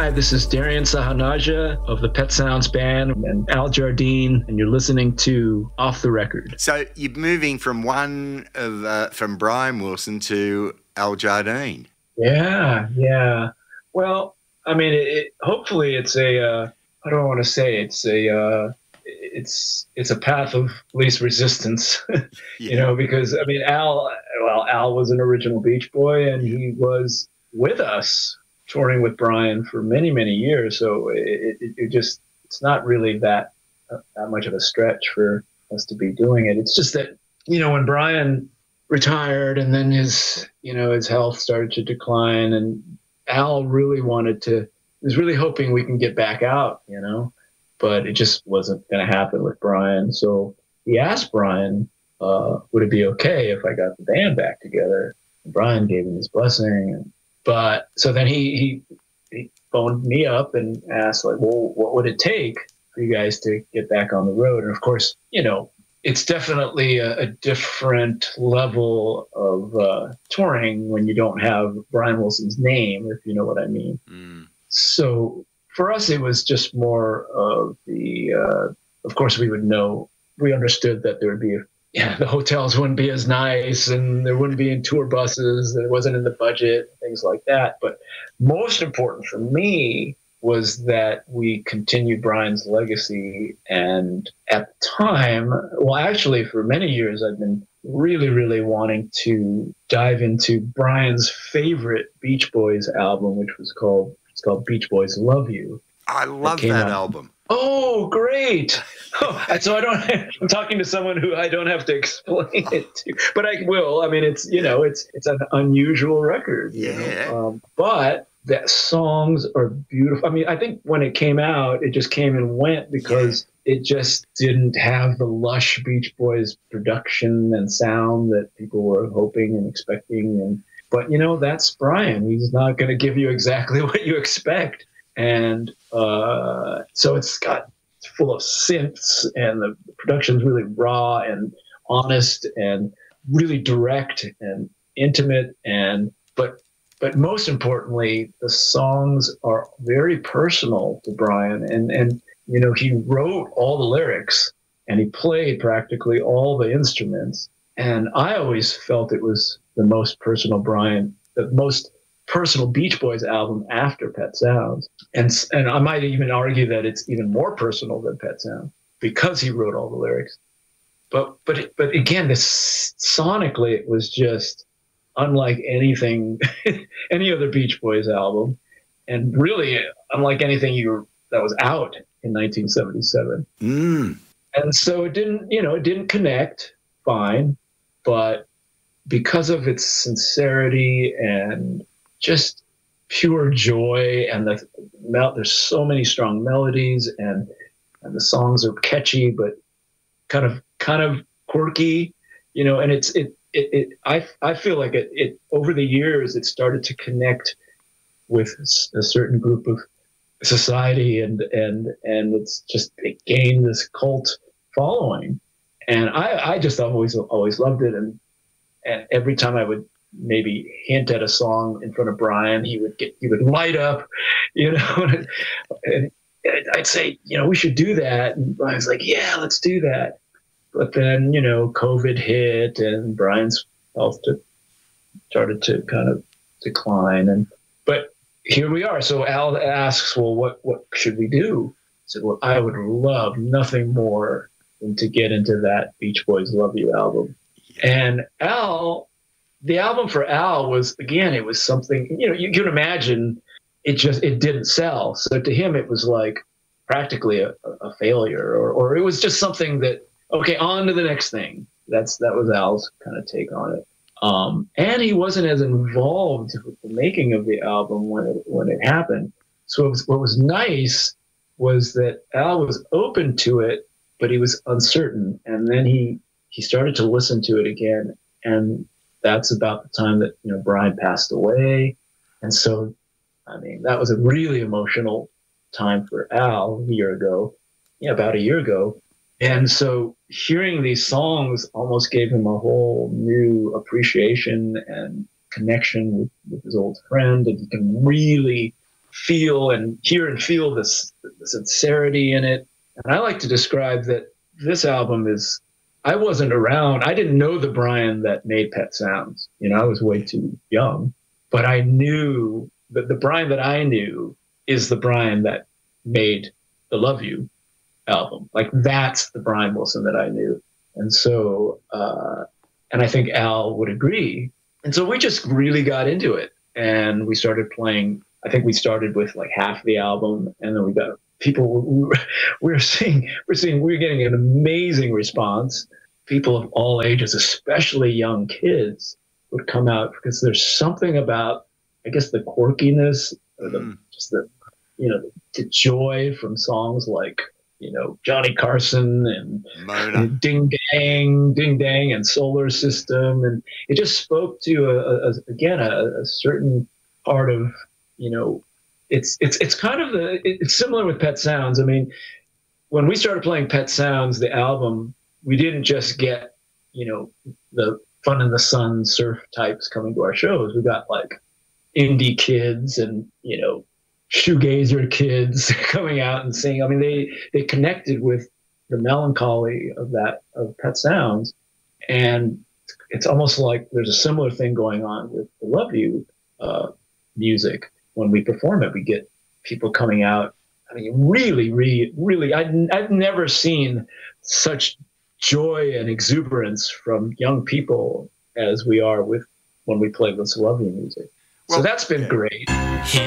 Hi, this is Darian Sahanaja of the Pet Sounds Band and Al Jardine, and you're listening to Off the Record. So you're moving from from Brian Wilson to Al Jardine. Yeah. Well, I mean, hopefully it's I don't want to say it's a path of least resistance, because I mean, Al was an original Beach Boy, and he was with us touring with Brian for many, many years. So it's not really that much of a stretch for us to be doing it. It's just that, when Brian retired and then his health started to decline, and Al really was really hoping we can get back out, but it just wasn't going to happen with Brian. So he asked Brian, would it be okay if I got the band back together? And Brian gave him his blessing. But so then he phoned me up and asked, like, well, what would it take for you guys to get back on the road? And of course, it's definitely a different level of touring when you don't have Brian Wilson's name, if you know what I mean. Mm. So for us, it was just more of of course, we understood that there would be the hotels wouldn't be as nice, and there wouldn't be in tour buses, and it wasn't in the budget, things like that. But most important for me was that we continued Brian's legacy. And at the time, well, actually for many years, I've been really, really wanting to dive into Brian's favorite Beach Boys album, which was called Beach Boys Love You. I love that album. Oh, great. I'm talking to someone who I don't have to explain it to, but I will. I mean, it's an unusual record. But the songs are beautiful. I mean, I think when it came out, it just came and went because it just didn't have the lush Beach Boys production and sound that people were hoping and expecting. But that's Brian. He's not going to give you exactly what you expect. And so it's full of synths, and the production's really raw and honest and really direct and intimate. But most importantly, the songs are very personal to Brian. And he wrote all the lyrics and he played practically all the instruments. And I always felt it was the most personal the most personal Beach Boys album after Pet Sounds. And I might even argue that it's even more personal than Pet Sounds because he wrote all the lyrics. But again, sonically, it was just unlike anything, any other Beach Boys album, and really unlike anything that was out in 1977. Mm. And so it didn't connect fine, but because of its sincerity and just pure joy, and there's so many strong melodies, and the songs are catchy but kind of quirky, and I feel like it over the years it started to connect with a certain group of society, and it gained this cult following, and I just always loved it, and every time I would maybe hint at a song in front of Brian, he would light up, and I'd say, we should do that. And Brian's like, yeah, let's do that. But then, COVID hit and Brian's health started to kind of decline. But here we are. So Al asks, well, what should we do? I said, well, I would love nothing more than to get into that Beach Boys Love You album. And the album for Al was, again, it was something, you can imagine it didn't sell. So to him, it was like practically a failure, or it was just something that, okay, on to the next thing. That was Al's kind of take on it. And he wasn't as involved with the making of the album when it happened. So what was nice was that Al was open to it, but he was uncertain. And then he started to listen to it again, and that's about the time that Brian passed away. And so, I mean, that was a really emotional time for Al about a year ago. And so hearing these songs almost gave him a whole new appreciation and connection with his old friend, and he can really feel and hear and feel the sincerity in it. And I like to describe that this album is, I wasn't around. I didn't know the Brian that made Pet Sounds. You know, I was way too young, but I knew that the Brian that I knew is the Brian that made the Love You album. Like, that's the Brian Wilson that I knew. And so, and I think Al would agree. And so we just really got into it, and we started playing. I think we started with like half the album, and then we got people. We're getting an amazing response. People of all ages, especially young kids, would come out because there's something about, I guess, the quirkiness or just the, you know, the joy from songs like, you know, Johnny Carson and Ding Dang and Solar System. And it just spoke to a certain part of, you know, it's kind of it's similar with Pet Sounds. I mean, when we started playing Pet Sounds, the album, we didn't just get, you know, the Fun in the Sun surf types coming to our shows. We got like indie kids and, you know, shoegazer kids coming out and singing. I mean, they connected with the melancholy of Pet Sounds, and it's almost like there's a similar thing going on with the Love You music. When we perform it, we get people coming out. I mean, really, I've never seen such joy and exuberance from young people as we are when we play this Love You music. So that's been great.